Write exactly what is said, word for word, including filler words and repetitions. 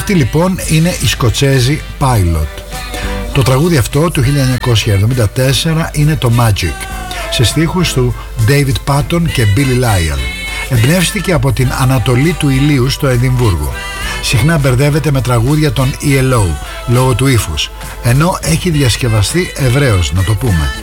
Αυτοί λοιπόν είναι οι Σκοτσέζοι Pilot. Το τραγούδι αυτό του χίλια εννιακόσια εβδομήντα τέσσερα είναι το Magic, σε στίχους του David Paton και Billy Lyall. Εμπνεύστηκε από την Ανατολή του Ηλίου στο Εδιμβούργο. Συχνά μπερδεύεται με τραγούδια των ι ελ ο λόγω του ύφους, ενώ έχει διασκευαστεί ευρέως, να το πούμε.